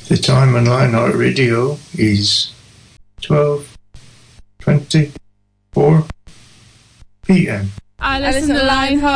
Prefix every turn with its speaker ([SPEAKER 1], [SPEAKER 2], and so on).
[SPEAKER 1] The time on Lionheart Radio is 12:24 p.m.
[SPEAKER 2] I listen to Lionheart